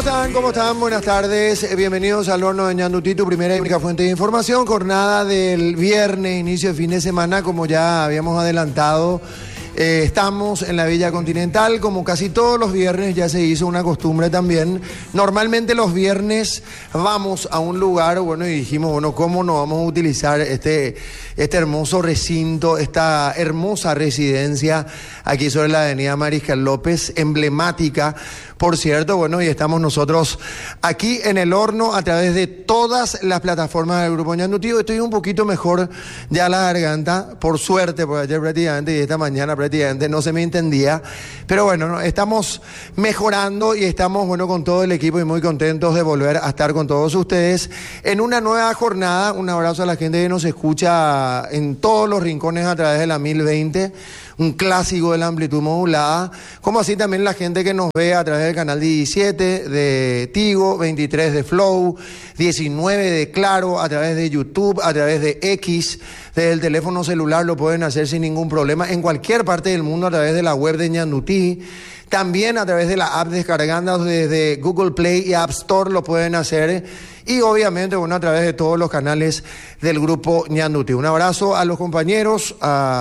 están? ¿Cómo están? Buenas tardes. Bienvenidos al Horno de Ñandutí, tu primera y única fuente de información. Jornada del viernes, inicio de fin de semana, como ya habíamos adelantado. Estamos en la Villa Continental, como casi todos los viernes ya se hizo una costumbre también. Normalmente los viernes vamos a un lugar, bueno, y dijimos, bueno, ¿cómo no vamos a utilizar este hermoso recinto, esta hermosa residencia aquí sobre la avenida Mariscal López, emblemática, por cierto, bueno, y estamos nosotros aquí en el horno a través de todas las plataformas del Grupo Ñandutí. Estoy un poquito mejor ya la garganta, por suerte, porque ayer prácticamente y esta mañana prácticamente no se me entendía. Pero bueno, estamos mejorando y estamos, bueno, con todo el equipo y muy contentos de volver a estar con todos ustedes en una nueva jornada. Un abrazo a la gente que nos escucha en todos los rincones a través de la 1020. Un clásico de la amplitud modulada, como así también la gente que nos ve a través del canal 17 de Tigo, 23 de Flow, 19 de Claro, a través de YouTube, a través de X, desde el teléfono celular lo pueden hacer sin ningún problema, en cualquier parte del mundo a través de la web de Ñandutí. También a través de la app descargando desde Google Play y App Store lo pueden hacer. Y obviamente, bueno, a través de todos los canales del Grupo Ñandutí. Un abrazo a los compañeros,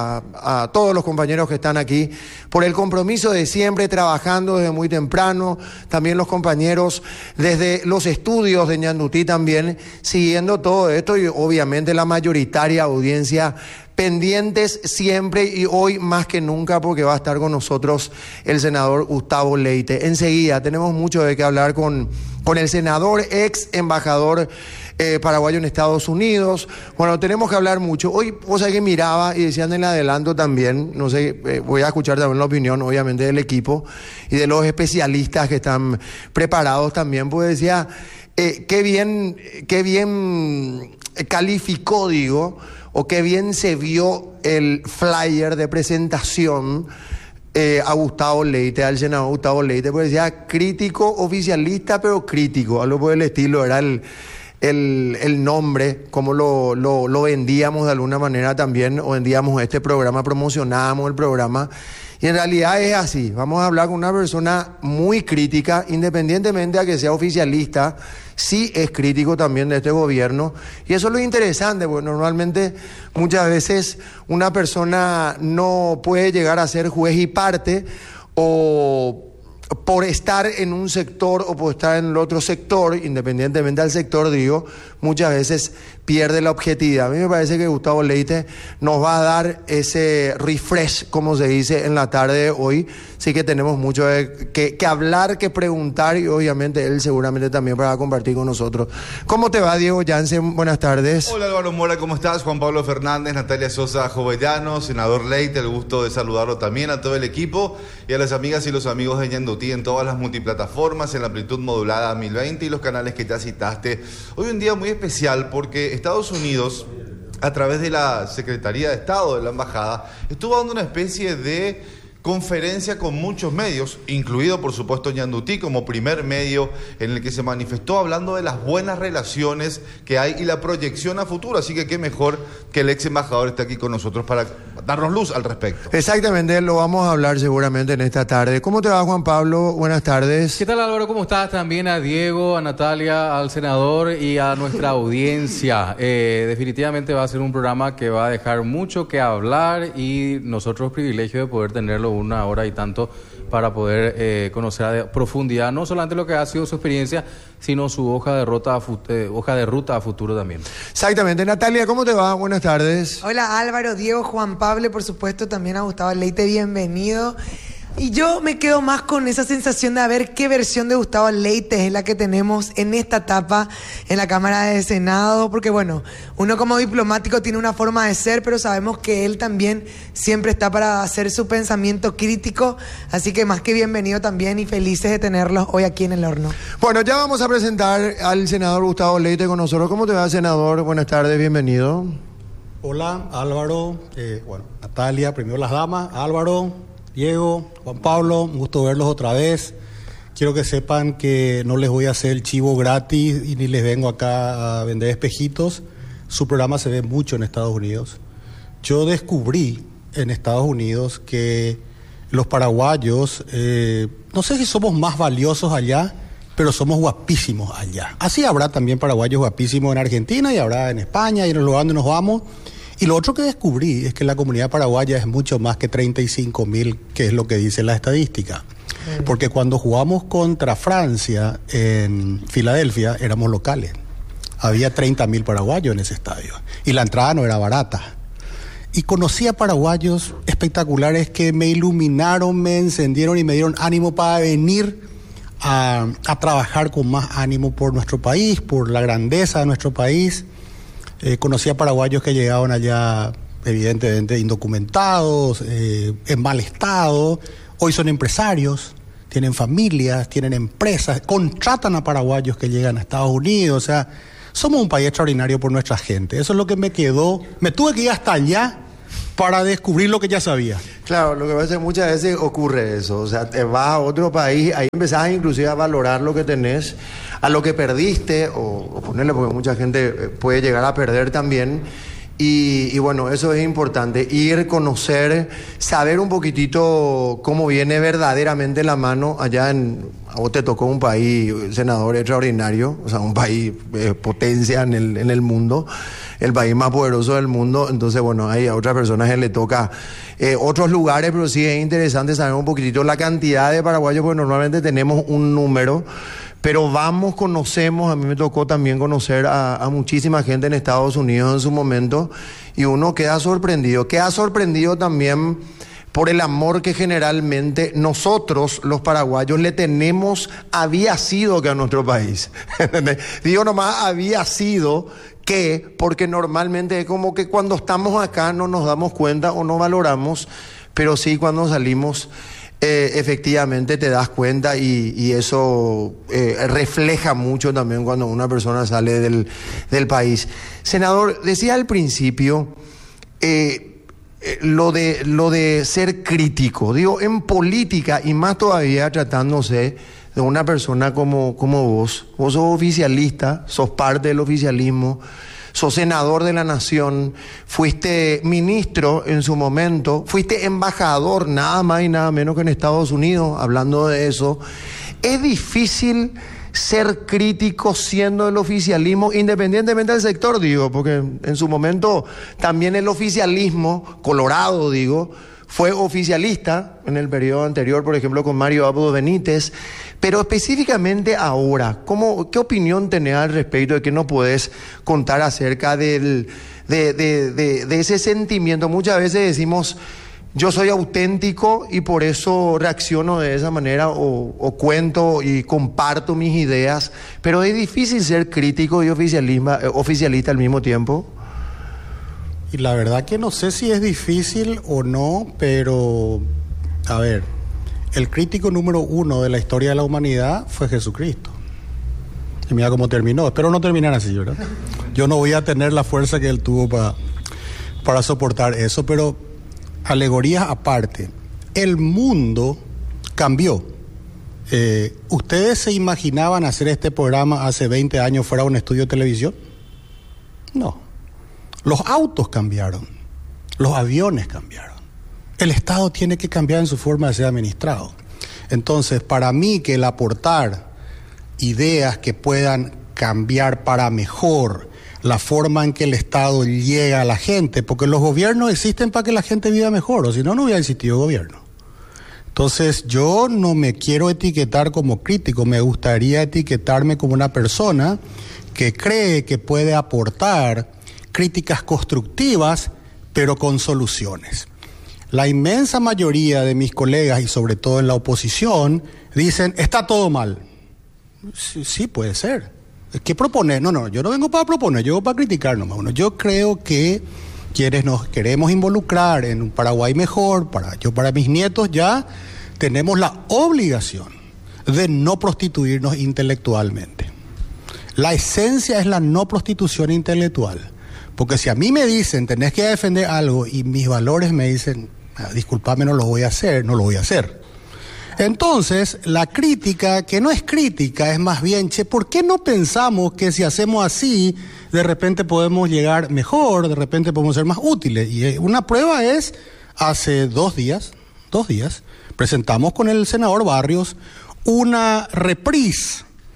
a todos los compañeros que están aquí por el compromiso de siempre trabajando desde muy temprano. También los compañeros desde los estudios de Ñandutí también siguiendo todo esto y obviamente la mayoritaria audiencia pendientes siempre y hoy más que nunca porque va a estar con nosotros el senador Gustavo Leite. Enseguida tenemos mucho de qué hablar con el senador, ex embajador paraguayo en Estados Unidos. Bueno, tenemos que hablar mucho. Hoy, vos sabés que miraba y decían en el adelanto también, no sé, voy a escuchar también la opinión obviamente del equipo y de los especialistas que están preparados también, pues decía, qué bien calificó, digo, o qué bien se vio el flyer de presentación a Gustavo Leite, al senador Gustavo Leite, porque decía crítico oficialista, pero crítico, algo por el estilo, era el nombre, como lo vendíamos de alguna manera también, o vendíamos este programa, promocionábamos el programa, y en realidad es así. Vamos a hablar con una persona muy crítica, independientemente a que sea oficialista, sí es crítico también de este gobierno, y eso es lo interesante, porque normalmente muchas veces una persona no puede llegar a ser juez y parte, o por estar en un sector o por estar en el otro sector, independientemente del sector, digo, muchas veces pierde la objetividad. A mí me parece que Gustavo Leite nos va a dar ese refresh, como se dice, en la tarde de hoy. Sí que tenemos mucho que hablar, que preguntar, y obviamente él seguramente también va a compartir con nosotros. ¿Cómo te va, Diego Jansen? Buenas tardes. Hola, Álvaro Mora, ¿cómo estás? Juan Pablo Fernández, Natalia Sosa Jovellano, senador Leite, el gusto de saludarlo también a todo el equipo y a las amigas y los amigos de Ñandutí en todas las multiplataformas, en la amplitud modulada 1020 y los canales que ya citaste. Hoy un día muy especial porque Estados Unidos, a través de la Secretaría de Estado de la Embajada, estuvo dando una especie de conferencia con muchos medios, incluido por supuesto Ñandutí como primer medio en el que se manifestó hablando de las buenas relaciones que hay y la proyección a futuro, así que qué mejor que el ex embajador esté aquí con nosotros para darnos luz al respecto. Exactamente, lo vamos a hablar seguramente en esta tarde. ¿Cómo te va, Juan Pablo? Buenas tardes. ¿Qué tal, Álvaro? ¿Cómo estás? También a Diego, a Natalia, al senador y a nuestra audiencia. Definitivamente va a ser un programa que va a dejar mucho que hablar y nosotros privilegio de poder tenerlo una hora y tanto para poder conocer a profundidad no solamente lo que ha sido su experiencia, sino su hoja de ruta a futuro también. Exactamente. Natalia, ¿cómo te va? Buenas tardes. Hola, Álvaro, Diego, Juan Pablo, por supuesto también a Gustavo Leite, bienvenido. Y yo me quedo más con esa sensación de a ver qué versión de Gustavo Leite es la que tenemos en esta etapa en la Cámara de Senado, porque bueno, uno como diplomático tiene una forma de ser, pero sabemos que él también siempre está para hacer su pensamiento crítico, así que más que bienvenido también y felices de tenerlos hoy aquí en el horno. Bueno, ya vamos a presentar al senador Gustavo Leite con nosotros. ¿Cómo te va, senador? Buenas tardes, bienvenido. Hola, Álvaro, Natalia, primero las damas, Álvaro, Diego, Juan Pablo, un gusto verlos otra vez. Quiero que sepan que no les voy a hacer el chivo gratis y ni les vengo acá a vender espejitos. Su programa se ve mucho en Estados Unidos. Yo descubrí en Estados Unidos que los paraguayos, no sé si somos más valiosos allá pero somos guapísimos allá. Así habrá también paraguayos guapísimos en Argentina y habrá en España y en los lugares donde nos vamos. Y lo otro que descubrí es que la comunidad paraguaya es mucho más que 35.000, que es lo que dice la estadística. Porque cuando jugamos contra Francia en Filadelfia éramos locales. Había 30.000 paraguayos en ese estadio y la entrada no era barata. Y conocí a paraguayos espectaculares que me iluminaron, me encendieron y me dieron ánimo para venir a trabajar con más ánimo por nuestro país, por la grandeza de nuestro país. Conocí a paraguayos que llegaban allá evidentemente indocumentados, en mal estado. Hoy son empresarios, tienen familias, tienen empresas, contratan a paraguayos que llegan a Estados Unidos. O sea, somos un país extraordinario por nuestra gente. Eso es lo que me quedó. Me tuve que ir hasta allá para descubrir lo que ya sabía. Claro, lo que pasa es que muchas veces ocurre eso. O sea, te vas a otro país, ahí empezás inclusive a valorar lo que tenés, a lo que perdiste, o ponerle, porque mucha gente puede llegar a perder también. Y bueno, eso es importante, ir, conocer, saber un poquitito cómo viene verdaderamente la mano allá a vos te tocó un país, senador, extraordinario, o sea, un país potencia en el mundo, el país más poderoso del mundo. Entonces, bueno, hay a otras personas que le toca otros lugares, pero sí es interesante saber un poquitito la cantidad de paraguayos, porque normalmente tenemos un número. Pero vamos, conocemos, a mí me tocó también conocer a muchísima gente en Estados Unidos en su momento, y uno queda sorprendido también por el amor que generalmente nosotros, los paraguayos, le tenemos había sido que a nuestro país. Digo nomás había sido que, porque normalmente es como que cuando estamos acá no nos damos cuenta o no valoramos, pero sí cuando salimos efectivamente te das cuenta, y eso refleja mucho también cuando una persona sale del país. Senador, decía al principio lo de ser crítico. Digo, en política, y más todavía tratándose de una persona como vos sos oficialista, sos parte del oficialismo, sos senador de la nación, fuiste ministro en su momento, fuiste embajador nada más y nada menos que en Estados Unidos, hablando de eso. Es difícil ser crítico siendo el oficialismo, independientemente del sector, digo, porque en su momento también el oficialismo, Colorado, digo, fue oficialista en el periodo anterior, por ejemplo, con Mario Abdo Benítez. Pero específicamente ahora, ¿qué opinión tenés al respecto de que no podés contar acerca de ese sentimiento? Muchas veces decimos, yo soy auténtico y por eso reacciono de esa manera, o cuento y comparto mis ideas, pero es difícil ser crítico y oficialista al mismo tiempo. Y la verdad que no sé si es difícil o no, pero a ver, el crítico número 1 de la historia de la humanidad fue Jesucristo. Y mira cómo terminó. Espero no terminar así, ¿verdad? Yo no voy a tener la fuerza que él tuvo para soportar eso, pero alegorías aparte, el mundo cambió. ¿Ustedes se imaginaban hacer este programa hace 20 años fuera un estudio de televisión? No. Los autos cambiaron, los aviones cambiaron. El Estado tiene que cambiar en su forma de ser administrado. Entonces, para mí, que el aportar ideas que puedan cambiar para mejor la forma en que el Estado llega a la gente, porque los gobiernos existen para que la gente viva mejor, o si no, no hubiera existido gobierno. Entonces, yo no me quiero etiquetar como crítico, me gustaría etiquetarme como una persona que cree que puede aportar críticas constructivas, pero con soluciones. La inmensa mayoría de mis colegas, y sobre todo en la oposición, dicen, está todo mal. Sí, puede ser. ¿Qué proponer? No, yo no vengo para proponer, yo vengo para criticar nomás. Bueno, yo creo que quienes nos queremos involucrar en un Paraguay mejor, para mis nietos, ya tenemos la obligación de no prostituirnos intelectualmente. La esencia es la no prostitución intelectual. Porque si a mí me dicen, tenés que defender algo, y mis valores me dicen, disculpame, no lo voy a hacer. Entonces, la crítica, que no es crítica, es más bien, ¿por qué no pensamos que si hacemos así, de repente podemos llegar mejor, de repente podemos ser más útiles? Y una prueba es, hace 2 días, presentamos con el senador Barrios una reprise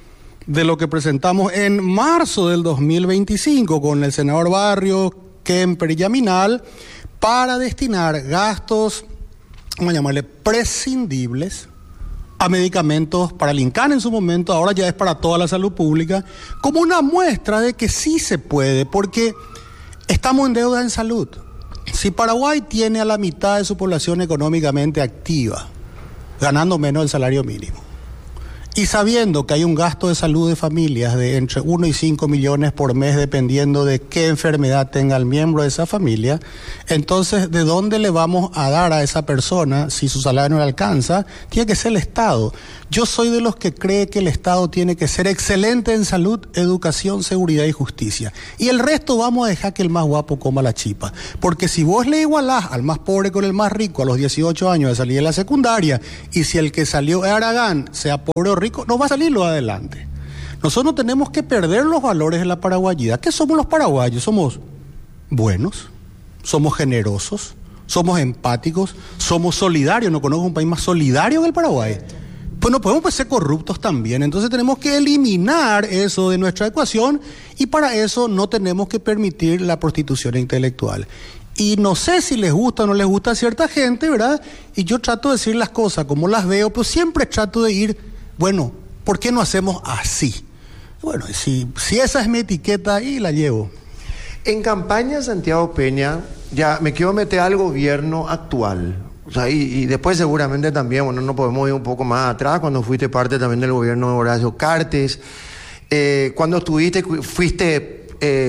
de lo que presentamos en marzo del 2025 con el senador Barrios, Kemper y Yaminal para destinar gastos, vamos a llamarle prescindibles, a medicamentos para el INCAN en su momento, ahora ya es para toda la salud pública, como una muestra de que sí se puede, porque estamos en deuda en salud. Si Paraguay tiene a la mitad de su población económicamente activa, ganando menos del salario mínimo, y sabiendo que hay un gasto de salud de familias de entre 1 y 5 millones por mes, dependiendo de qué enfermedad tenga el miembro de esa familia, entonces, ¿de dónde le vamos a dar a esa persona si su salario no le alcanza? Tiene que ser el Estado. Yo soy de los que cree que el Estado tiene que ser excelente en salud, educación, seguridad y justicia. Y el resto vamos a dejar que el más guapo coma la chipa. Porque si vos le igualás al más pobre con el más rico a los 18 años de salir de la secundaria, y si el que salió de Aragán sea pobre o rico, no va a salirlo adelante. Nosotros tenemos que perder los valores de la paraguayidad. ¿Qué somos los paraguayos? Somos buenos, somos generosos, somos empáticos, somos solidarios. No conozco un país más solidario que el Paraguay. Pues no podemos ser corruptos también. Entonces tenemos que eliminar eso de nuestra ecuación y para eso no tenemos que permitir la prostitución intelectual. Y no sé si les gusta o no les gusta a cierta gente, ¿verdad? Y yo trato de decir las cosas como las veo, pero siempre trato de ir, bueno, ¿por qué no hacemos así? Bueno, si esa es mi etiqueta, ahí la llevo. En campaña, Santiago Peña, ya me quiero meter al gobierno actual. O sea, y después seguramente también, bueno, no podemos ir un poco más atrás, cuando fuiste parte también del gobierno de Horacio Cartes, cuando fuiste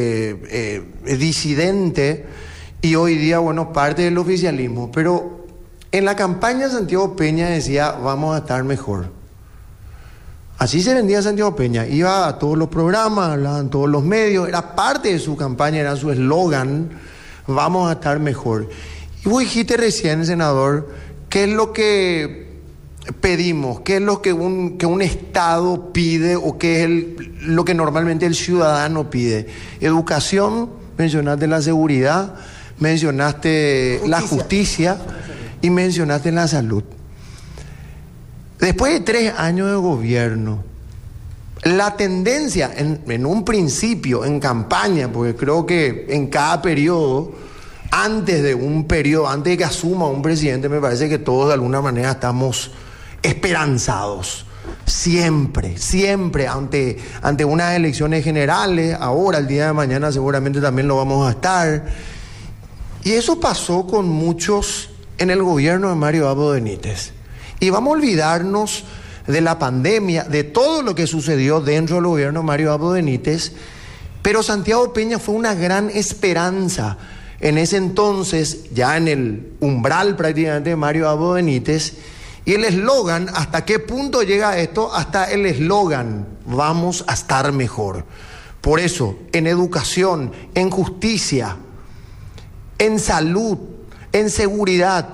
disidente y hoy día, bueno, parte del oficialismo. Pero en la campaña Santiago Peña decía, vamos a estar mejor. Así se vendía Santiago Peña, iba a todos los programas, hablaba en todos los medios, era parte de su campaña, era su eslogan, vamos a estar mejor. Y vos dijiste recién, senador, ¿qué es lo que pedimos? ¿Qué es lo que un Estado pide o qué es lo que normalmente el ciudadano pide? Educación, mencionaste la seguridad, mencionaste la justicia y mencionaste la salud. Después de 3 años de gobierno, la tendencia en un principio, en campaña, porque creo que en cada periodo, antes de que asuma un presidente, me parece que todos de alguna manera estamos esperanzados. Siempre ante unas elecciones generales, ahora el día de mañana seguramente también lo vamos a estar. Y eso pasó con muchos en el gobierno de Mario Abdo Benítez. Y vamos a olvidarnos de la pandemia, de todo lo que sucedió dentro del gobierno de Mario Abdo Benítez, pero Santiago Peña fue una gran esperanza. En ese entonces, ya en el umbral prácticamente de Mario Abdo Benítez, y el eslogan, ¿hasta qué punto llega esto? Hasta el eslogan, vamos a estar mejor. Por eso, en educación, en justicia, en salud, en seguridad,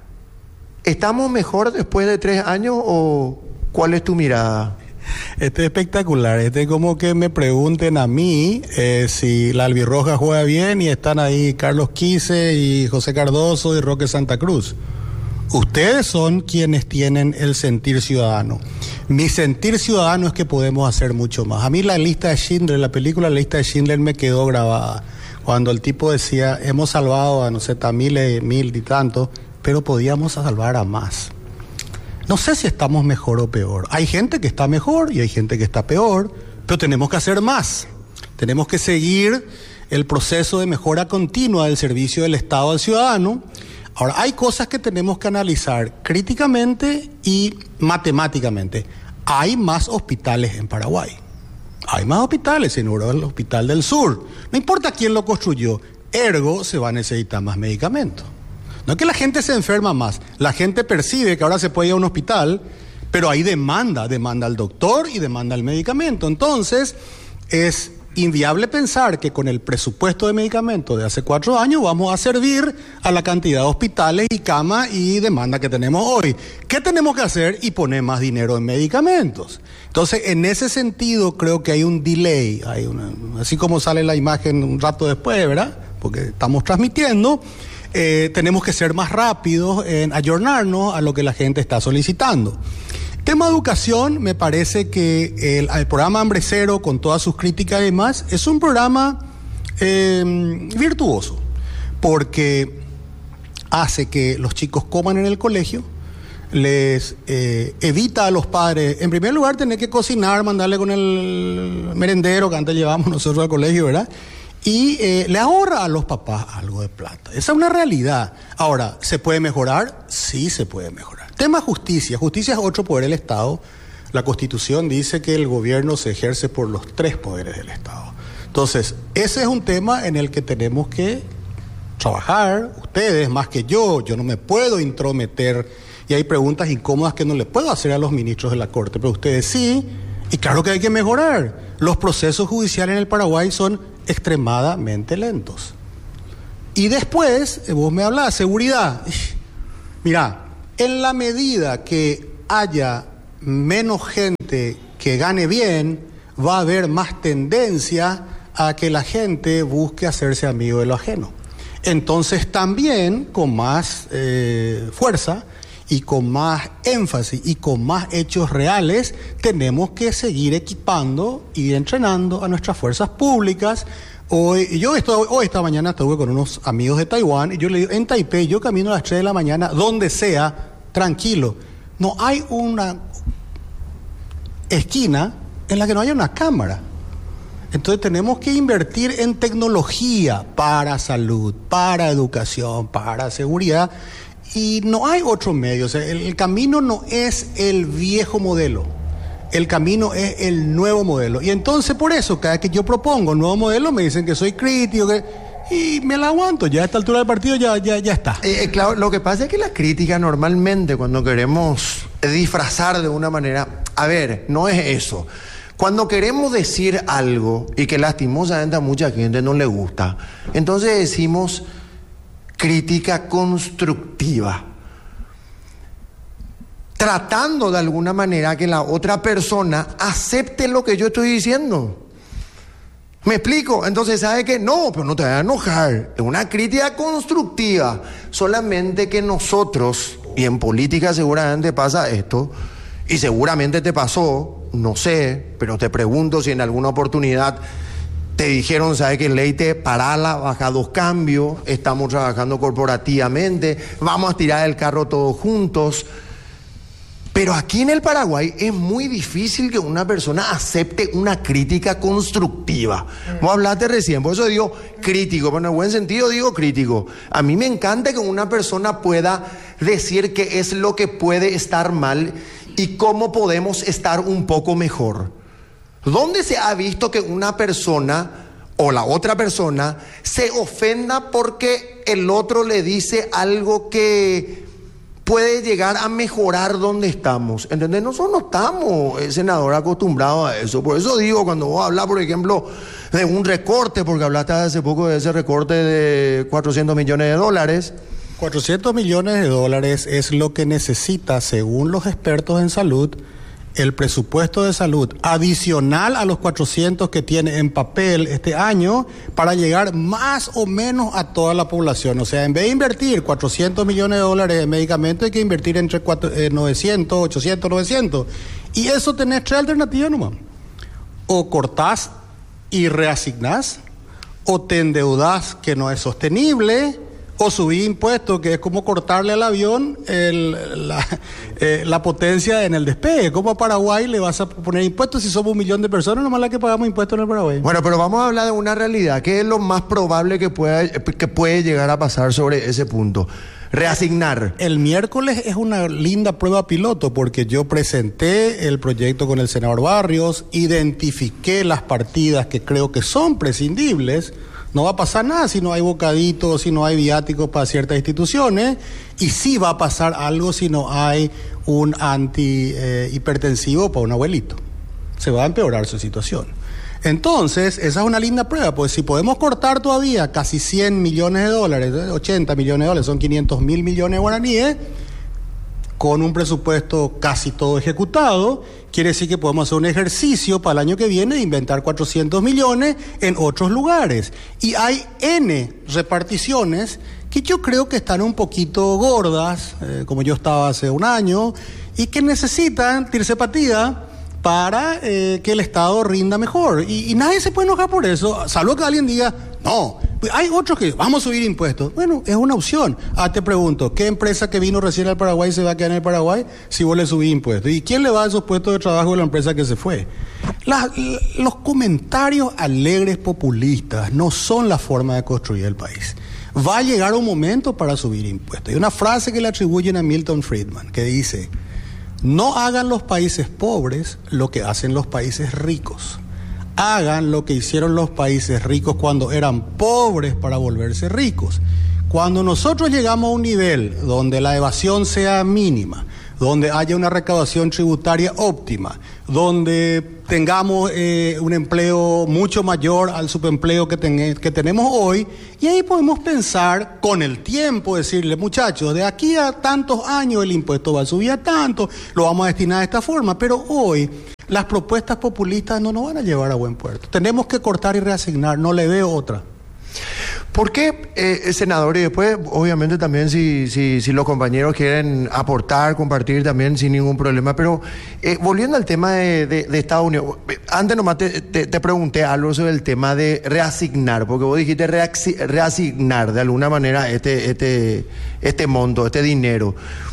¿estamos mejor después de 3 años o cuál es tu mirada? Este es espectacular, es como que me pregunten a mí si la albirroja juega bien y están ahí Carlos Quise y José Cardoso y Roque Santa Cruz. Ustedes son quienes tienen el sentir ciudadano. Mi sentir ciudadano es que podemos hacer mucho más. A mí la lista de Schindler, la película La lista de Schindler me quedó grabada. Cuando el tipo decía, hemos salvado a, no sé, miles, 1000 y tantos, pero podíamos salvar a más. No sé si estamos mejor o peor. Hay gente que está mejor y hay gente que está peor, pero tenemos que hacer más. Tenemos que seguir el proceso de mejora continua del servicio del Estado al ciudadano. Ahora, hay cosas que tenemos que analizar críticamente y matemáticamente. Hay más hospitales en Paraguay. Hay más hospitales, sin duda, el Hospital del Sur. No importa quién lo construyó, ergo se va a necesitar más medicamentos. No es que la gente se enferma más, la gente percibe que ahora se puede ir a un hospital, pero hay demanda al doctor y demanda al medicamento. Entonces, es inviable pensar que con el presupuesto de medicamentos de hace 4 años vamos a servir a la cantidad de hospitales y camas y demanda que tenemos hoy. ¿Qué tenemos que hacer? Y poner más dinero en medicamentos. Entonces, en ese sentido, creo que hay un delay, así como sale la imagen un rato después, ¿verdad? Porque estamos transmitiendo. Tenemos que ser más rápidos en ayornarnos a lo que la gente está solicitando. Tema educación, me parece que el programa Hambre Cero, con todas sus críticas y demás, es un programa virtuoso, porque hace que los chicos coman en el colegio, les evita a los padres, en primer lugar, tener que cocinar, mandarle con el merendero que antes llevábamos nosotros al colegio, ¿verdad? Y le ahorra a los papás algo de plata. Esa es una realidad. Ahora, ¿se puede mejorar? Sí se puede mejorar. Tema justicia. Justicia es otro poder del Estado. La Constitución dice que el gobierno se ejerce por los 3 poderes del Estado. Entonces, ese es un tema en el que tenemos que trabajar. Ustedes, más que yo no me puedo intrometer. Y hay preguntas incómodas que no le puedo hacer a los ministros de la Corte, pero ustedes sí. Y claro que hay que mejorar. Los procesos judiciales en el Paraguay son extremadamente lentos. Y después, vos me hablás de seguridad. Mirá, en la medida que haya menos gente que gane bien, va a haber más tendencia a que la gente busque hacerse amigo de lo ajeno. Entonces también, con más fuerza y con más énfasis y con más hechos reales, tenemos que seguir equipando y entrenando a nuestras fuerzas públicas. Hoy esta mañana estuve con unos amigos de Taiwán y yo le digo, en Taipei yo camino a las 3 de la mañana, donde sea, tranquilo. No hay una esquina en la que no haya una cámara. Entonces tenemos que invertir en tecnología para salud, para educación, para seguridad. Y no hay otro medio. O sea, el camino no es el viejo modelo. El camino es el nuevo modelo. Y entonces por eso, cada vez que yo propongo un nuevo modelo, me dicen que soy crítico, y me la aguanto. Ya a esta altura del partido ya está. Claro, lo que pasa es que la crítica normalmente, cuando queremos disfrazar de una manera... A ver, no es eso. Cuando queremos decir algo y que lastimosamente a mucha gente no le gusta, entonces decimos crítica constructiva, tratando de alguna manera que la otra persona acepte lo que yo estoy diciendo. ¿Me explico? Entonces, ¿sabe qué? No, pero no te vayas a enojar. Es una crítica constructiva. Solamente que nosotros, y en política seguramente pasa esto, y seguramente te pasó, no sé, pero te pregunto si en alguna oportunidad te dijeron, ¿sabe qué? Leite, parala, baja 2 cambios, estamos trabajando corporativamente, vamos a tirar el carro todos juntos. Pero aquí en el Paraguay es muy difícil que una persona acepte una crítica constructiva. Vos hablaste recién, por eso digo crítico, pero en el buen sentido digo crítico. A mí me encanta que una persona pueda decir qué es lo que puede estar mal y cómo podemos estar un poco mejor. ¿Dónde se ha visto que una persona o la otra persona se ofenda porque el otro le dice algo que puede llegar a mejorar donde estamos? ¿Entendés? Nosotros no estamos, senador, acostumbrados a eso. Por eso digo, cuando vos hablas, por ejemplo, de un recorte, porque hablaste hace poco de ese recorte de $400 millones. $400 millones es lo que necesita, según los expertos en salud, el presupuesto de salud adicional a los 400 que tiene en papel este año para llegar más o menos a toda la población. O sea, en vez de invertir $400 millones en medicamentos, hay que invertir entre 900, 800, 900. Y eso tenés 3 alternativas nomás. O cortás y reasignás, o te endeudás, que no es sostenible, o subir impuestos, que es como cortarle al avión la potencia en el despegue. Como a Paraguay le vas a poner impuestos si somos 1 millón de personas, nomás la que pagamos impuestos en el Paraguay. Bueno, pero vamos a hablar de una realidad. ¿Qué es lo más probable que puede llegar a pasar sobre ese punto? Reasignar. El miércoles es una linda prueba piloto, porque yo presenté el proyecto con el senador Barrios, identifiqué las partidas que creo que son prescindibles. No va a pasar nada si no hay bocaditos, si no hay viáticos para ciertas instituciones, y sí va a pasar algo si no hay un antihipertensivo para un abuelito. Se va a empeorar su situación. Entonces, esa es una linda prueba, pues si podemos cortar todavía casi $100 millones, $80 millones, son 500.000 millones de guaraníes, con un presupuesto casi todo ejecutado, quiere decir que podemos hacer un ejercicio para el año que viene de inventar 400 millones en otros lugares. Y hay N reparticiones que yo creo que están un poquito gordas, como yo estaba hace un año, y que necesitan tirsepatía para que el Estado rinda mejor. Y nadie se puede enojar por eso, salvo que alguien diga, no, hay otros que vamos a subir impuestos. Bueno, es una opción. Te pregunto, ¿qué empresa que vino recién al Paraguay se va a quedar en el Paraguay si vos le subís impuestos? ¿Y quién le va a esos puestos de trabajo de la empresa que se fue? Los comentarios alegres populistas no son la forma de construir el país. Va a llegar un momento para subir impuestos. Hay una frase que le atribuyen a Milton Friedman que dice: no hagan los países pobres lo que hacen los países ricos. Hagan lo que hicieron los países ricos cuando eran pobres para volverse ricos. Cuando nosotros llegamos a un nivel donde la evasión sea mínima, donde haya una recaudación tributaria óptima, donde tengamos un empleo mucho mayor al subempleo que tenemos hoy, y ahí podemos pensar con el tiempo, decirle, muchachos, de aquí a tantos años el impuesto va a subir a tanto, lo vamos a destinar de esta forma, pero hoy las propuestas populistas no nos van a llevar a buen puerto. Tenemos que cortar y reasignar, no le veo otra. ¿Por qué, senador? Y después, obviamente, también si los compañeros quieren aportar, compartir también sin ningún problema. Pero volviendo al tema de Estados Unidos, antes nomás te pregunté algo sobre el tema de reasignar, porque vos dijiste reasignar de alguna manera este monto, este dinero.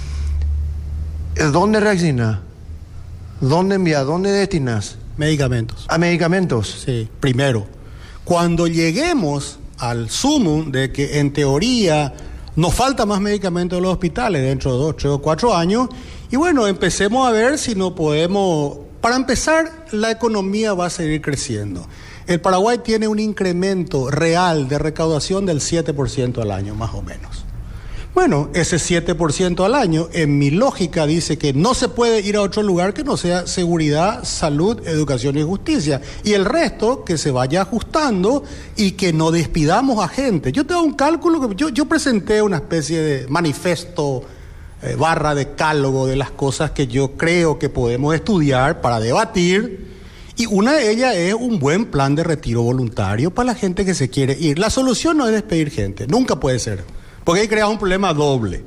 ¿Dónde reasignas? ¿Dónde envías? ¿Dónde destinas? Medicamentos. ¿A medicamentos? Sí, primero. Cuando lleguemos al sumum de que en teoría nos falta más medicamentos en los hospitales dentro de 2, 3 o 4 años, y bueno, empecemos a ver si no podemos. Para empezar, la economía va a seguir creciendo. El Paraguay tiene un incremento real de recaudación del 7% al año, más o menos. Bueno, ese 7% al año, en mi lógica, dice que no se puede ir a otro lugar que no sea seguridad, salud, educación y justicia. Y el resto, que se vaya ajustando y que no despidamos a gente. Yo tengo un cálculo, que yo presenté una especie de manifiesto, barra decálogo de las cosas que yo creo que podemos estudiar para debatir. Y una de ellas es un buen plan de retiro voluntario para la gente que se quiere ir. La solución no es despedir gente, nunca puede ser. Porque ahí crea un problema doble.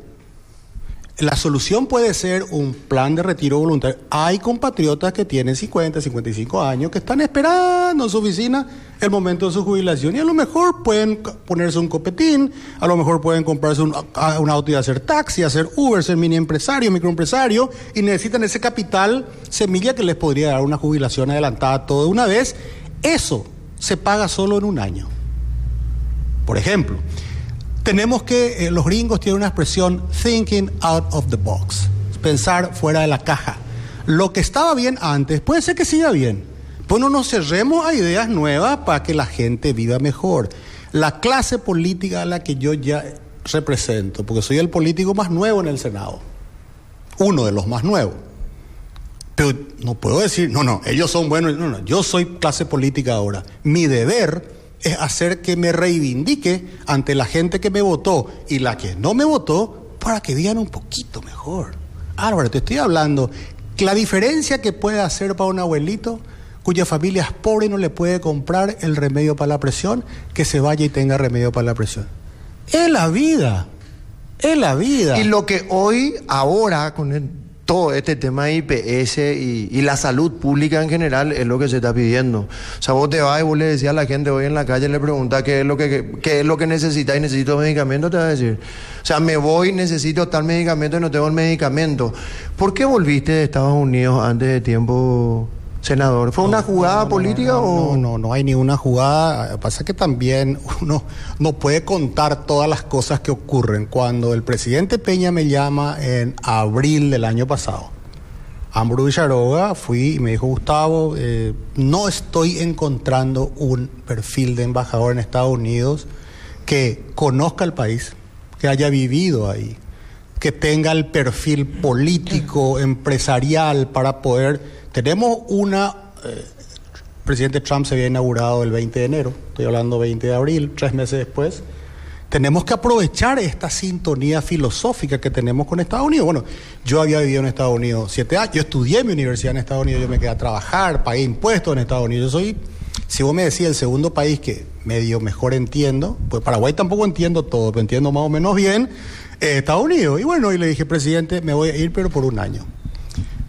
La solución puede ser un plan de retiro voluntario. Hay compatriotas que tienen 50, 55 años que están esperando en su oficina el momento de su jubilación y a lo mejor pueden ponerse un copetín, a lo mejor pueden comprarse un auto y hacer taxi, hacer Uber, ser mini empresario, microempresario, y necesitan ese capital semilla que les podría dar una jubilación adelantada todo de una vez. Eso se paga solo en un año. Por ejemplo, tenemos que, los gringos tienen una expresión, thinking out of the box, pensar fuera de la caja. Lo que estaba bien antes puede ser que siga bien, pues no nos cerremos a ideas nuevas para que la gente viva mejor. La clase política a la que yo ya represento, porque soy el político más nuevo en el Senado, uno de los más nuevos, pero no puedo decir, no, ellos son buenos, no, yo soy clase política ahora. Mi deber es hacer que me reivindique ante la gente que me votó y la que no me votó para que vivan un poquito mejor. Álvaro, te estoy hablando que la diferencia que puede hacer para un abuelito cuya familia es pobre y no le puede comprar el remedio para la presión, que se vaya y tenga remedio para la presión. Es la vida. Y lo que ahora, con todo este tema de IPS y la salud pública en general es lo que se está pidiendo. O sea, vos te vas y vos le decías a la gente hoy en la calle, le preguntás qué es lo que necesitas y necesito medicamento, te va a decir. O sea, me voy, necesito tal medicamento y no tengo el medicamento. ¿Por qué volviste de Estados Unidos antes de tiempo, senador? ¿Fue una jugada política o...? No hay ninguna jugada. Pasa que también uno no puede contar todas las cosas que ocurren. Cuando el presidente Peña me llama en abril del año pasado, Ambro Villaroga, fui y me dijo, Gustavo, no estoy encontrando un perfil de embajador en Estados Unidos que conozca el país, que haya vivido ahí, que tenga el perfil político, empresarial para poder... Tenemos el presidente Trump se había inaugurado el 20 de enero, estoy hablando 20 de abril, 3 meses después. Tenemos que aprovechar esta sintonía filosófica que tenemos con Estados Unidos. Bueno, yo había vivido en Estados Unidos 7 años, yo estudié en mi universidad en Estados Unidos, yo me quedé a trabajar, pagué impuestos en Estados Unidos. Yo soy, si vos me decís, el segundo país que medio mejor entiendo, pues Paraguay tampoco entiendo todo, pero entiendo más o menos bien, Estados Unidos. Y bueno, y le dije, presidente, me voy a ir, pero por un año.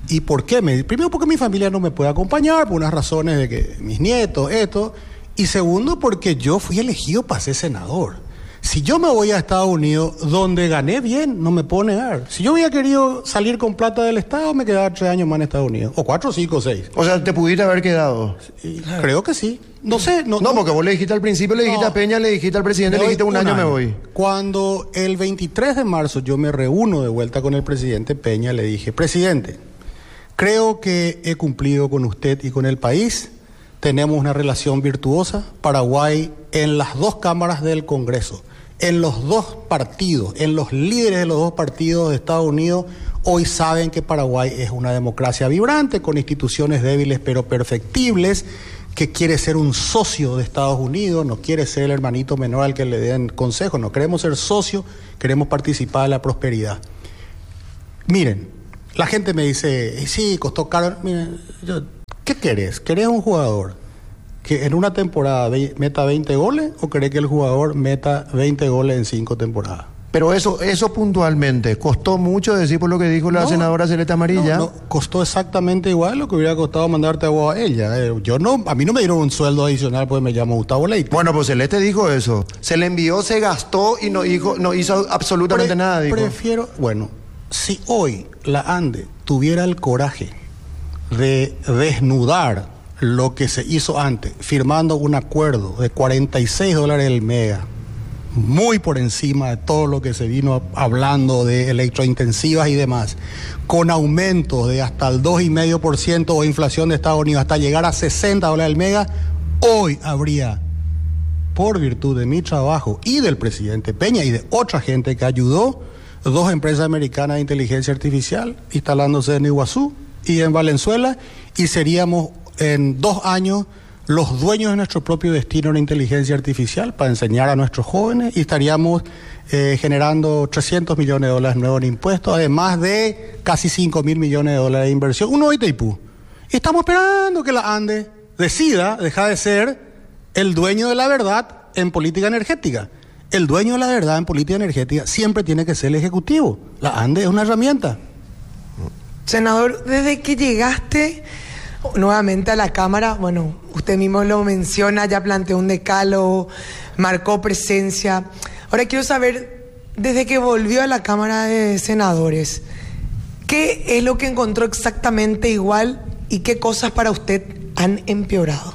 ¿Y por qué? Primero, porque mi familia no me puede acompañar por unas razones de que mis nietos, esto. Y segundo, porque yo fui elegido para ser senador. Si yo me voy a Estados Unidos, donde gané bien, no me puedo negar. Si yo hubiera querido salir con plata del Estado, me quedaba 3 años más en Estados Unidos. O 4, 5, 6. O sea, ¿te pudiste haber quedado? Creo que sí. No sé. No, porque vos le dijiste al principio, le dijiste a Peña, le dijiste al presidente, le dijiste un año me voy. Cuando el 23 de marzo yo me reúno de vuelta con el presidente Peña, le dije, presidente, creo que he cumplido con usted y con el país. Tenemos una relación virtuosa. Paraguay, en las 2 cámaras del Congreso, en los 2 partidos, en los líderes de los 2 partidos de Estados Unidos, hoy saben que Paraguay es una democracia vibrante, con instituciones débiles pero perfectibles, que quiere ser un socio de Estados Unidos, no quiere ser el hermanito menor al que le den consejos, no queremos ser socios, queremos participar de la prosperidad. Miren, la gente me dice, sí, costó caro. Miren, ¿qué querés? ¿Querés un jugador que en una temporada meta 20 goles o querés que el jugador meta 20 goles en 5 temporadas? Pero eso puntualmente, ¿costó mucho decir por lo que dijo la senadora Celeste Amarilla? No, costó exactamente igual lo que hubiera costado mandarte a vos a ella. A mí no me dieron un sueldo adicional porque me llamo Gustavo Leite. Bueno, pues Celeste dijo eso. Se le envió, se gastó y no hizo absolutamente nada, dijo. Si hoy la ANDE tuviera el coraje de desnudar lo que se hizo antes, firmando un acuerdo de $46 el mega, muy por encima de todo lo que se vino hablando de electrointensivas y demás, con aumentos de hasta el 2,5% o inflación de Estados Unidos hasta llegar a $60 el mega, hoy habría, por virtud de mi trabajo y del presidente Peña y de otra gente que ayudó, 2 empresas americanas de inteligencia artificial instalándose en Iguazú y en Valenzuela, y seríamos en 2 años los dueños de nuestro propio destino en inteligencia artificial para enseñar a nuestros jóvenes, y estaríamos generando $300 millones nuevos en impuestos, además de casi $5.000 millones de inversión. Uno de Itaipú. Y estamos esperando que la ANDE decida dejar de ser el dueño de la verdad en política energética. El dueño de la verdad en política energética siempre tiene que ser el Ejecutivo. La ANDE es una herramienta. Senador, desde que llegaste nuevamente a la Cámara, bueno, usted mismo lo menciona, ya planteó un decálogo, marcó presencia. Ahora quiero saber, desde que volvió a la Cámara de Senadores, ¿qué es lo que encontró exactamente igual y qué cosas para usted han empeorado?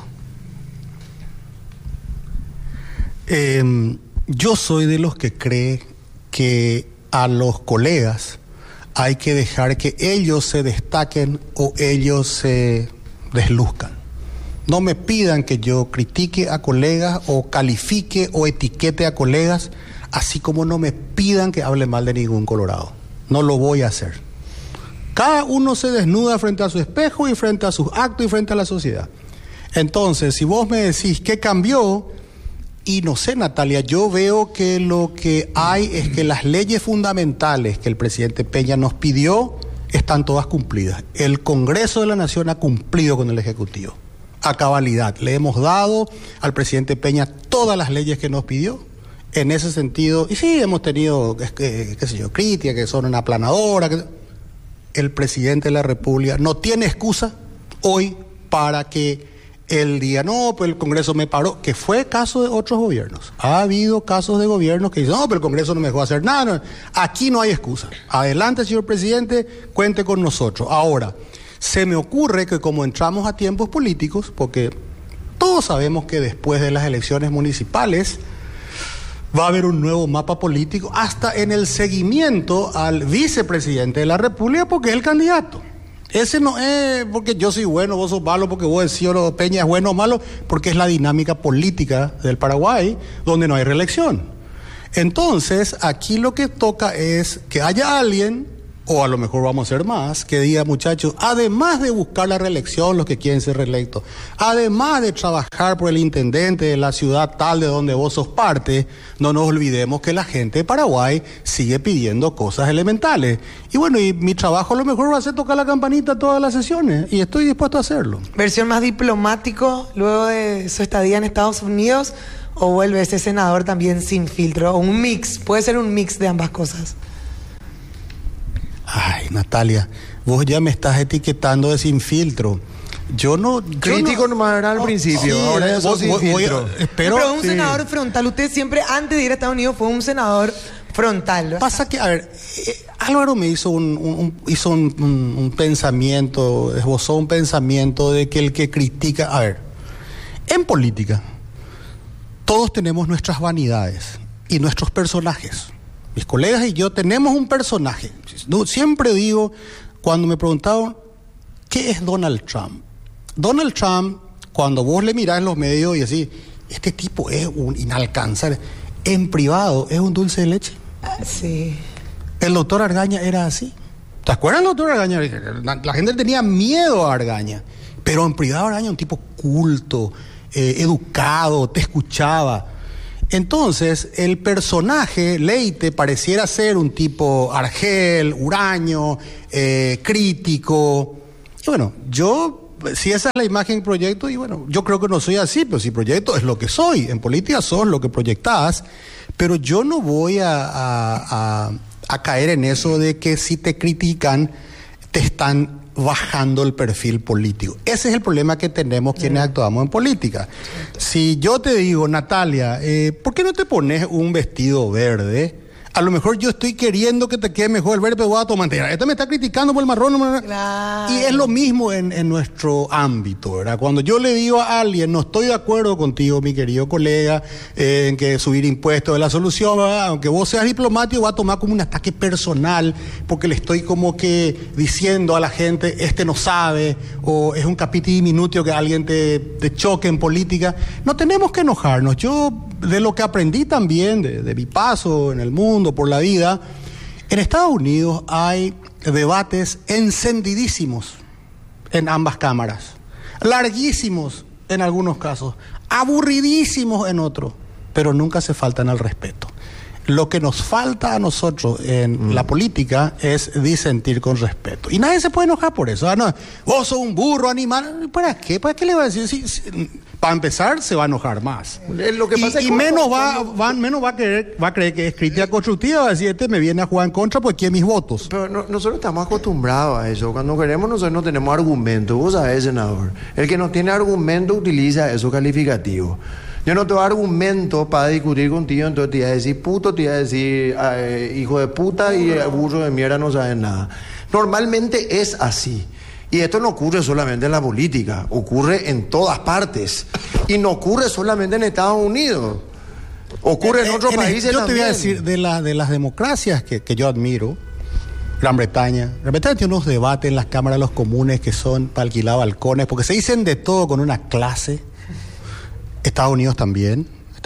Yo soy de los que cree que a los colegas hay que dejar que ellos se destaquen o ellos se desluzcan. No me pidan que yo critique a colegas o califique o etiquete a colegas, así como no me pidan que hable mal de ningún colorado. No lo voy a hacer. Cada uno se desnuda frente a su espejo y frente a sus actos y frente a la sociedad. Entonces, si vos me decís qué cambió, y no sé, Natalia, yo veo que lo que hay es que las leyes fundamentales que el presidente Peña nos pidió están todas cumplidas. El Congreso de la Nación ha cumplido con el Ejecutivo a cabalidad. Le hemos dado al presidente Peña todas las leyes que nos pidió. En ese sentido, y sí, hemos tenido, críticas que son una aplanadora. El presidente de la República no tiene excusa hoy para que él diga, no, pues el Congreso me paró, que fue caso de otros gobiernos. Ha habido casos de gobiernos que dicen, no, pero el Congreso no me dejó hacer nada. No. Aquí no hay excusa. Adelante, señor presidente, cuente con nosotros. Ahora, se me ocurre que como entramos a tiempos políticos, porque todos sabemos que después de las elecciones municipales va a haber un nuevo mapa político, hasta en el seguimiento al vicepresidente de la República, porque es el candidato. Ese no es porque yo soy bueno, vos sos malo, porque vos decís Peña es bueno o malo, porque es la dinámica política del Paraguay, donde no hay reelección. Entonces, aquí lo que toca es que haya alguien, o a lo mejor vamos a ser más, que diga, muchachos, además de buscar la reelección, los que quieren ser reelectos, además de trabajar por el intendente de la ciudad tal de donde vos sos parte, no nos olvidemos que la gente de Paraguay sigue pidiendo cosas elementales. Y bueno, y mi trabajo a lo mejor va a ser tocar la campanita todas las sesiones, y estoy dispuesto a hacerlo. ¿Versión más diplomático luego de su estadía en Estados Unidos, o vuelve ese senador también sin filtro? O un mix, puede ser un mix de ambas cosas. Ay, Natalia, vos ya me estás etiquetando de sin filtro. Crítico nomás era al principio, sí, ahora eso sin filtro. Espero, pero un senador frontal. Usted siempre, antes de ir a Estados Unidos, fue un senador frontal, ¿verdad? Pasa que, a ver, Álvaro me hizo un pensamiento, esbozó un pensamiento de que el que critica... A ver, en política, todos tenemos nuestras vanidades y nuestros personajes. Mis colegas y yo tenemos un personaje. Siempre digo, cuando me preguntaban, ¿qué es Donald Trump? Donald Trump, cuando vos le mirás en los medios y decís, este tipo es un inalcanzable, en privado es un dulce de leche. Sí. El doctor Argaña era así. ¿Te acuerdas del doctor Argaña? La gente tenía miedo a Argaña, pero en privado Argaña un tipo culto, educado, te escuchaba. Entonces, el personaje, Leite, pareciera ser un tipo argel, huraño, crítico. Y bueno, si esa es la imagen que proyecto, y bueno, yo creo que no soy así, pero si proyecto es lo que soy. En política sos lo que proyectás, pero yo no voy a caer en eso de que si te critican, te están bajando el perfil político. Ese es el problema que tenemos quienes actuamos en política. Si yo te digo, Natalia, ¿por qué no te pones un vestido verde? A lo mejor yo estoy queriendo que te quede mejor el verde, pero voy a tomar. Este me está criticando por el marrón. Claro. Y es lo mismo en nuestro ámbito, ¿verdad? Cuando yo le digo a alguien, no estoy de acuerdo contigo, mi querido colega, en que subir impuestos es la solución, ¿verdad? Aunque vos seas diplomático, va a tomar como un ataque personal, porque le estoy como que diciendo a la gente, este no sabe, o es un capítulo diminutivo que alguien te choque en política. No tenemos que enojarnos. Yo, de lo que aprendí también, de mi paso en el mundo, por la vida, en Estados Unidos hay debates encendidísimos en ambas cámaras, larguísimos en algunos casos, aburridísimos en otros, pero nunca se faltan al respeto. Lo que nos falta a nosotros en la política es disentir con respeto. Y nadie se puede enojar por eso. No, vos sos un burro, animal. ¿Para qué? ¿Para qué le va a decir? Para empezar, se va a enojar más. Lo que pasa menos va a creer que es crítica constructiva. Va a decir, me viene a jugar en contra porque quiere mis votos. Pero nosotros estamos acostumbrados a eso. Cuando queremos, nosotros no tenemos argumento. Vos sabés, senador. El que no tiene argumento utiliza esos calificativos. Yo no tengo argumento para discutir contigo, entonces te iba a decir puto, te iba a decir hijo de puta y burro de mierda, no sabes nada. Normalmente es así. Y esto no ocurre solamente en la política, ocurre en todas partes. Y no ocurre solamente en Estados Unidos. Ocurre en otros países también. Yo te voy a decir, de las democracias que yo admiro, Gran Bretaña tiene unos debates en las cámaras de los comunes que son para alquilar balcones, porque se dicen de todo con una clase. Estados Unidos también.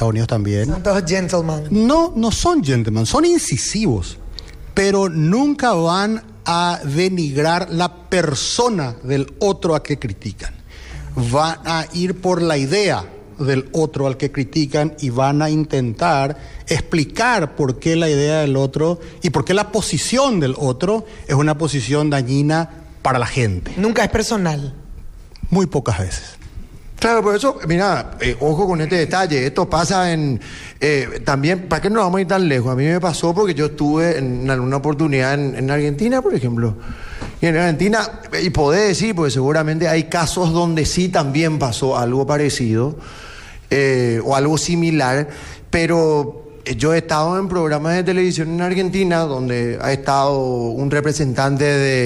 Son todos gentlemen. No son gentlemen, son incisivos, pero nunca van a denigrar la persona del otro a que critican. Van a ir por la idea del otro al que critican y van a intentar explicar por qué la idea del otro y por qué la posición del otro es una posición dañina para la gente. Nunca es personal. Muy pocas veces. Claro, por eso, mira, ojo con este detalle. Esto pasa también, ¿para qué no vamos a ir tan lejos? A mí me pasó porque yo estuve en alguna oportunidad en Argentina, por ejemplo. Y en Argentina, y podés decir, porque seguramente hay casos donde sí también pasó algo parecido o algo similar, pero yo he estado en programas de televisión en Argentina donde ha estado un representante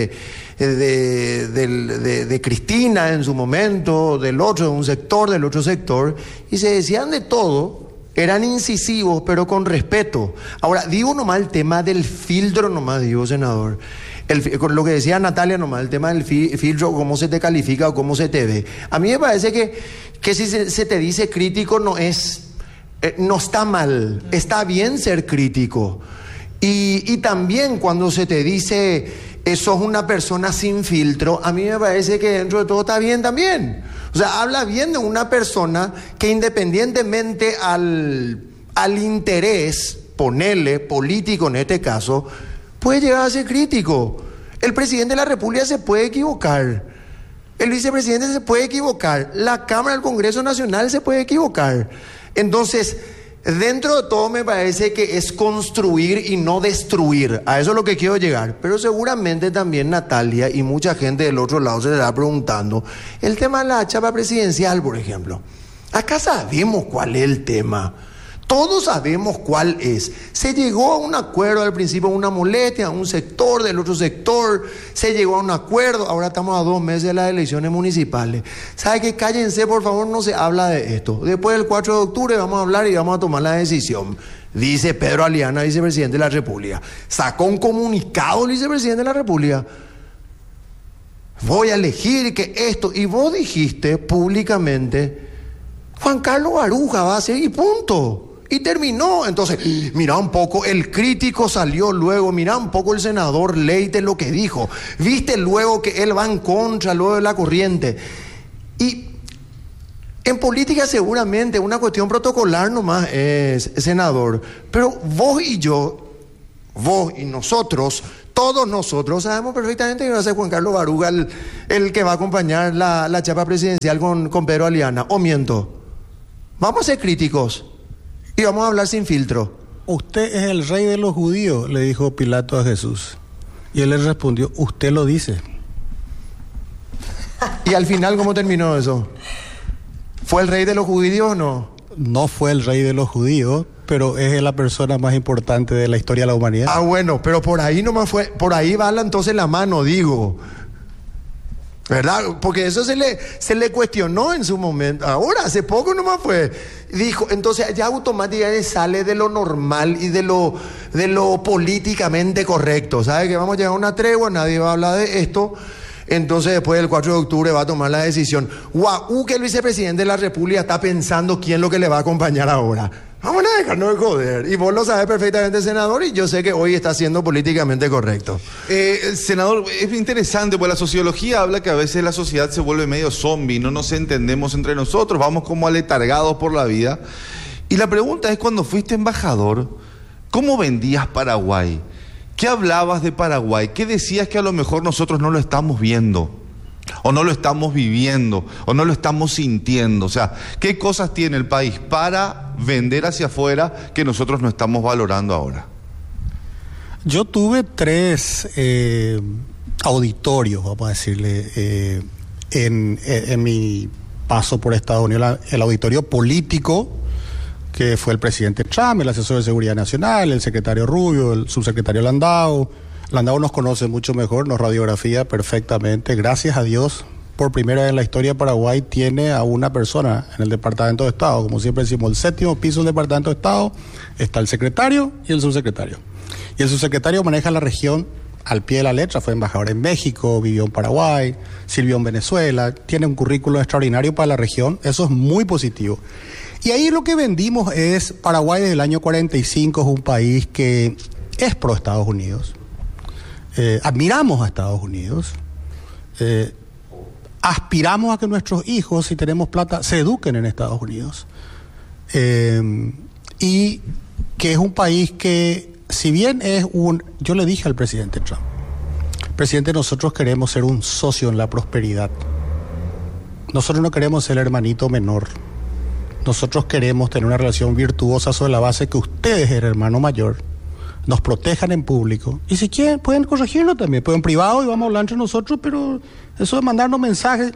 de Cristina en su momento, del otro sector, y se decían de todo, eran incisivos, pero con respeto. Ahora, digo nomás el tema del filtro, nomás digo, senador. Con lo que decía Natalia nomás, el tema del filtro, cómo se te califica o cómo se te ve. A mí me parece que si se te dice crítico no está mal, está bien ser crítico. Y también cuando se te dice sos una persona sin filtro, a mí me parece que dentro de todo está bien también. O sea, habla bien de una persona que independientemente al interés, ponele, político en este caso, puede llegar a ser crítico. El presidente de la República se puede equivocar. El vicepresidente se puede equivocar. La Cámara del Congreso Nacional se puede equivocar. Entonces, dentro de todo me parece que es construir y no destruir. A eso es lo que quiero llegar. Pero seguramente también Natalia y mucha gente del otro lado se le está preguntando el tema de la chapa presidencial, por ejemplo. Acá sabemos cuál es el tema. Todos sabemos cuál es. Se llegó a un acuerdo al principio, una molestia, a un sector, del otro sector. Se llegó a un acuerdo. Ahora estamos a 2 meses de las elecciones municipales. ¿Sabe qué? Cállense, por favor, no se habla de esto. Después del 4 de octubre vamos a hablar y vamos a tomar la decisión. Dice Pedro Aliana, vicepresidente de la República. Sacó un comunicado el vicepresidente de la República. Voy a elegir que esto. Y vos dijiste públicamente, Juan Carlos Baruja va a ser y punto. Y terminó. Entonces, mira un poco, el crítico salió luego, mira un poco el senador Leite lo que dijo. Viste luego que él va en contra luego de la corriente. Y en política seguramente una cuestión protocolar nomás es, senador. Pero vos y yo, vos y nosotros, todos nosotros sabemos perfectamente que va a ser Juan Carlos Baruga el que va a acompañar la chapa presidencial con Pedro Aliana. ¿O miento? Vamos a ser críticos. Y vamos a hablar sin filtro. Usted es el rey de los judíos, le dijo Pilato a Jesús. Y él le respondió, usted lo dice. ¿Y al final cómo terminó eso? ¿Fue el rey de los judíos o no? No fue el rey de los judíos, pero es la persona más importante de la historia de la humanidad. Ah, bueno, pero por ahí nomás fue, por ahí va entonces la mano, digo. ¿Verdad? Porque eso se le cuestionó en su momento. Ahora, hace poco nomás fue. Dijo, entonces ya automáticamente sale de lo normal y de lo políticamente correcto. ¿Sabe? Que vamos a llegar a una tregua, nadie va a hablar de esto. Entonces después del 4 de octubre va a tomar la decisión. Guau, que el vicepresidente de la República está pensando quién es lo que le va a acompañar ahora. Vamos a dejarnos de joder. Y vos lo sabés perfectamente, senador, y yo sé que hoy está siendo políticamente correcto. Senador, es interesante, porque la sociología habla que a veces la sociedad se vuelve medio zombie, no nos entendemos entre nosotros, vamos como aletargados por la vida. Y la pregunta es, cuando fuiste embajador, ¿cómo vendías Paraguay? ¿Qué hablabas de Paraguay? ¿Qué decías que a lo mejor nosotros no lo estamos viendo? O no lo estamos viviendo, o no lo estamos sintiendo. O sea, ¿qué cosas tiene el país para vender hacia afuera que nosotros no estamos valorando ahora? Yo tuve 3 auditorios, vamos a decirle, en mi paso por Estados Unidos. El auditorio político, que fue el presidente Trump, el asesor de seguridad nacional, el secretario Rubio, el subsecretario Landau. Landau nos conoce mucho mejor, nos radiografía perfectamente. Gracias a Dios, por primera vez en la historia de Paraguay tiene a una persona en el Departamento de Estado. Como siempre decimos, el 7º piso del Departamento de Estado está el secretario y el subsecretario. Y el subsecretario maneja la región al pie de la letra. Fue embajador en México, vivió en Paraguay, sirvió en Venezuela, tiene un currículo extraordinario para la región. Eso es muy positivo. Y ahí lo que vendimos es, Paraguay desde el año 45 es un país que es pro Estados Unidos. Admiramos a Estados Unidos, aspiramos a que nuestros hijos, si tenemos plata, se eduquen en Estados Unidos, y que es un país que, si bien es yo le dije al presidente Trump, presidente, nosotros queremos ser un socio en la prosperidad, nosotros no queremos ser el hermanito menor, nosotros queremos tener una relación virtuosa sobre la base que usted es el hermano mayor, nos protejan en público, y si quieren pueden corregirlo también, pueden en privado y vamos a hablar entre nosotros, pero eso de mandarnos mensajes,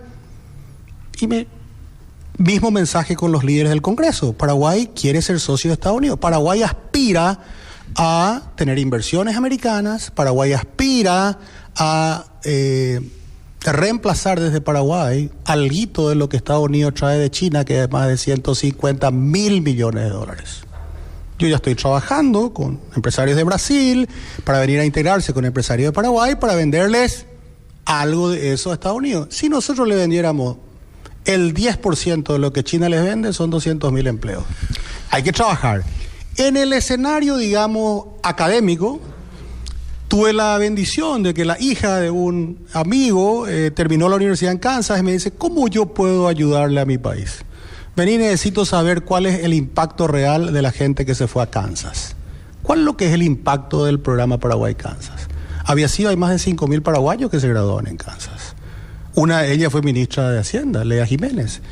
mismo mensaje con los líderes del Congreso. Paraguay quiere ser socio de Estados Unidos, Paraguay aspira a tener inversiones americanas, Paraguay aspira a reemplazar desde Paraguay alguito de lo que Estados Unidos trae de China, que es más de 150 mil millones de dólares. Yo ya estoy trabajando con empresarios de Brasil para venir a integrarse con empresarios de Paraguay para venderles algo de eso a Estados Unidos. Si nosotros le vendiéramos el 10% de lo que China les vende, son 200.000 empleos. Hay que trabajar. En el escenario, digamos, académico, tuve la bendición de que la hija de un amigo terminó la universidad en Kansas y me dice, ¿cómo yo puedo ayudarle a mi país? Vení, necesito saber cuál es el impacto real de la gente que se fue a Kansas. ¿Cuál es lo que es el impacto del programa Paraguay-Kansas? Hay más de 5.000 paraguayos que se graduaron en Kansas. Una de ellas fue ministra de Hacienda, Lea Jiménez.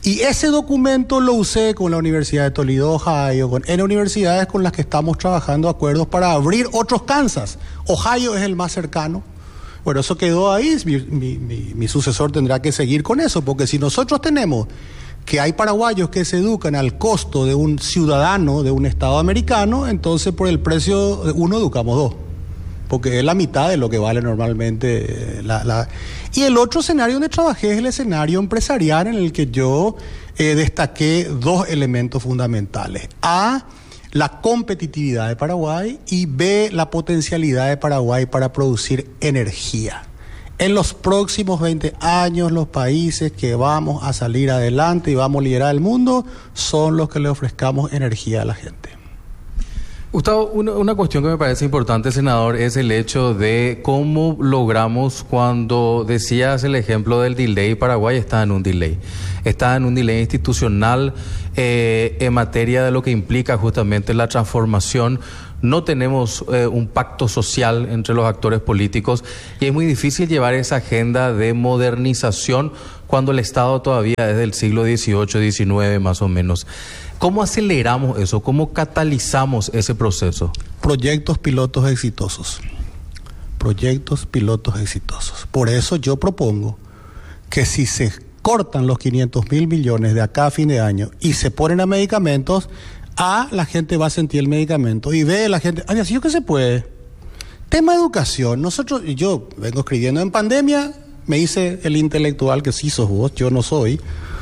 Y ese documento lo usé con la Universidad de Toledo, Ohio, con N universidades con las que estamos trabajando acuerdos para abrir otros Kansas. Ohio es el más cercano. Bueno, eso quedó ahí, mi sucesor tendrá que seguir con eso, porque si nosotros tenemos que hay paraguayos que se educan al costo de un ciudadano de un estado americano, entonces por el precio de uno educamos dos, porque es la mitad de lo que vale normalmente Y el otro escenario donde trabajé es el escenario empresarial, en el que yo destaqué dos elementos fundamentales. A, la competitividad de Paraguay, y B, la potencialidad de Paraguay para producir energía. En los próximos 20 años, los países que vamos a salir adelante y vamos a liderar el mundo son los que le ofrezcamos energía a la gente. Gustavo, una cuestión que me parece importante, senador, es el hecho de cómo logramos, cuando decías el ejemplo del delay, Paraguay está en un delay. Está en un delay institucional en materia de lo que implica justamente la transformación. No tenemos un pacto social entre los actores políticos y es muy difícil llevar esa agenda de modernización cuando el Estado todavía es del siglo XVIII, XIX más o menos. ¿Cómo aceleramos eso? ¿Cómo catalizamos ese proceso? Proyectos pilotos exitosos. Proyectos pilotos exitosos. Por eso yo propongo que si se cortan los 500.000 millones de acá a fin de año y se ponen a medicamentos, la gente va a sentir el medicamento y la gente, así yo que se puede. Tema de educación. Yo vengo escribiendo en pandemia, me hice el intelectual que sí sos vos, yo no soy.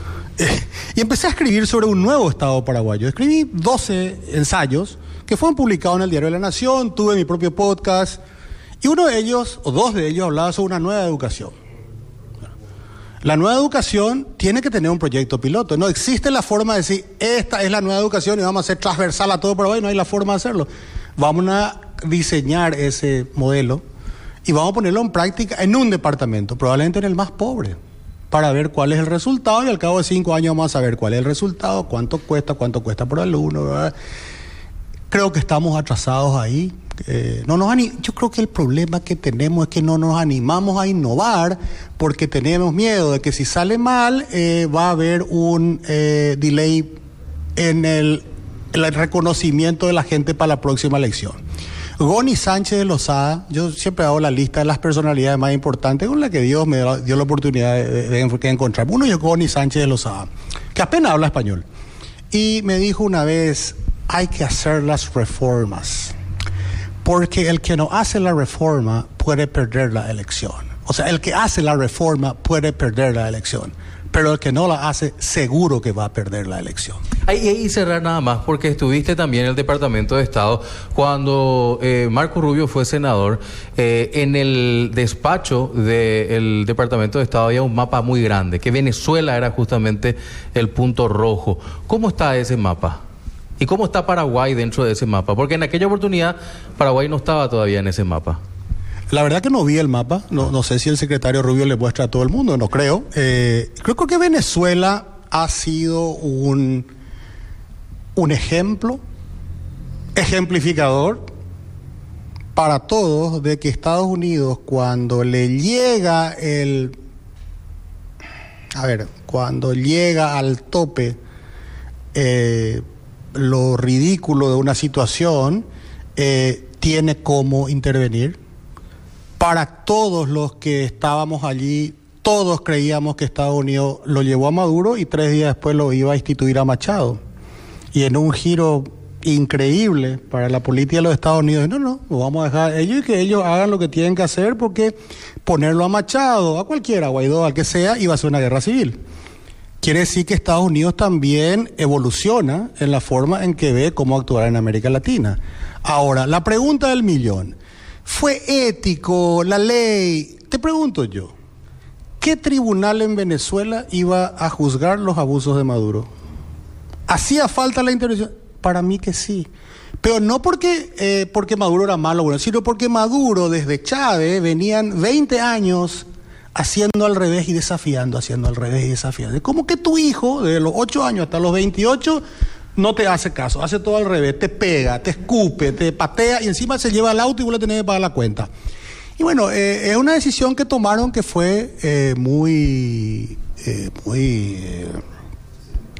Y empecé a escribir sobre un nuevo Estado paraguayo. Escribí 12 ensayos que fueron publicados en el Diario de la Nación, tuve mi propio podcast, y uno de ellos, o dos de ellos, hablaba sobre una nueva educación. La nueva educación tiene que tener un proyecto piloto. No existe la forma de decir, esta es la nueva educación y vamos a hacer transversal a todo Paraguay. No hay la forma de hacerlo. Vamos a diseñar ese modelo y vamos a ponerlo en práctica en un departamento, probablemente en el más pobre, para ver cuál es el resultado, y al cabo de 5 años vamos a saber cuál es el resultado, cuánto cuesta por alumno, ¿verdad? Creo que estamos atrasados ahí. Yo creo que el problema que tenemos es que no nos animamos a innovar porque tenemos miedo de que si sale mal va a haber un delay en el reconocimiento de la gente para la próxima elección. Goni Sánchez de Lozada, yo siempre hago la lista de las personalidades más importantes con las que Dios me dio la oportunidad de encontrar. Uno es Goni Sánchez de Lozada, que apenas habla español, y me dijo una vez, hay que hacer las reformas, porque el que no hace la reforma puede perder la elección. O sea, el que hace la reforma puede perder la elección, pero el que no la hace seguro que va a perder la elección. Y cerrar nada más, porque estuviste también en el Departamento de Estado cuando Marco Rubio fue senador. En el despacho del Departamento de Estado había un mapa muy grande, que Venezuela era justamente el punto rojo. ¿Cómo está ese mapa? ¿Y cómo está Paraguay dentro de ese mapa? Porque en aquella oportunidad Paraguay no estaba todavía en ese mapa. La verdad que no vi el mapa, no sé si el secretario Rubio le muestra a todo el mundo, no creo. Creo que Venezuela ha sido un ejemplificador para todos de que Estados Unidos, cuando llega al tope lo ridículo de una situación, tiene cómo intervenir. Para todos los que estábamos allí, todos creíamos que Estados Unidos lo llevó a Maduro y 3 días después lo iba a instituir a Machado. Y en un giro increíble para la política de los Estados Unidos, no, vamos a dejar ellos y que ellos hagan lo que tienen que hacer, porque ponerlo a Machado, a cualquiera, a Guaidó, al que sea, iba a ser una guerra civil. Quiere decir que Estados Unidos también evoluciona en la forma en que ve cómo actuar en América Latina. Ahora, la pregunta del millón. ¿Fue ético la ley? Te pregunto yo, ¿qué tribunal en Venezuela iba a juzgar los abusos de Maduro? ¿Hacía falta la intervención? Para mí que sí. Pero no porque Maduro era malo, bueno, sino porque Maduro desde Chávez venían 20 años haciendo al revés y desafiando, haciendo al revés y desafiando. Como que tu hijo, de los 8 años hasta los 28... no te hace caso, hace todo al revés, te pega, te escupe, te patea y encima se lleva el auto y vos le tenés que pagar la cuenta. Y bueno, es una decisión que tomaron que fue muy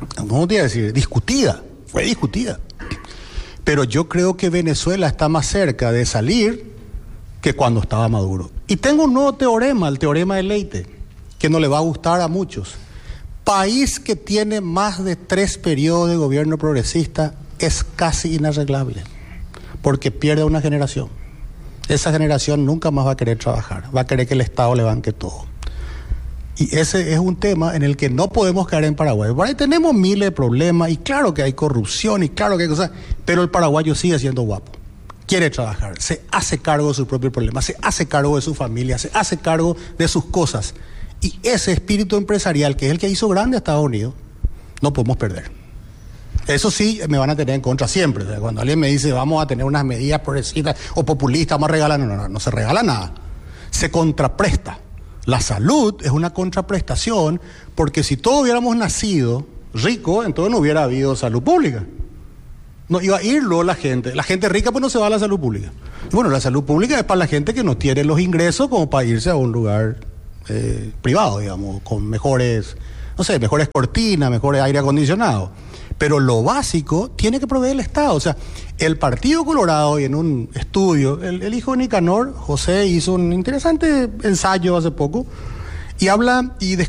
no te iba a decir, fue discutida. Pero yo creo que Venezuela está más cerca de salir que cuando estaba Maduro. Y tengo un nuevo teorema, el teorema de Leite, que no le va a gustar a muchos. País que tiene más de 3 periodos de gobierno progresista es casi inarreglable, porque pierde una generación. Esa generación nunca más va a querer trabajar, va a querer que el Estado le banque todo. Y ese es un tema en el que no podemos caer en Paraguay. Por ahí tenemos miles de problemas, y claro que hay corrupción, y claro que hay cosas, pero el paraguayo sigue siendo guapo. Quiere trabajar, se hace cargo de sus propios problemas, se hace cargo de su familia, se hace cargo de sus cosas. Y ese espíritu empresarial, que es el que hizo grande a Estados Unidos, no podemos perder. Eso sí, me van a tener en contra siempre. O sea, cuando alguien me dice, vamos a tener unas medidas progresistas o populistas, vamos a regalar, no se regala nada. Se contrapresta. La salud es una contraprestación, porque si todos hubiéramos nacido ricos, entonces no hubiera habido salud pública. No iba a ir luego la gente rica, pues no se va a la salud pública. Y bueno, la salud pública es para la gente que no tiene los ingresos como para irse a un lugar privado, digamos, con mejores cortinas, mejores aire acondicionado. Pero lo básico tiene que proveer el Estado. O sea, el Partido Colorado, y en un estudio, el hijo de Nicanor, José, hizo un interesante ensayo hace poco, y habla y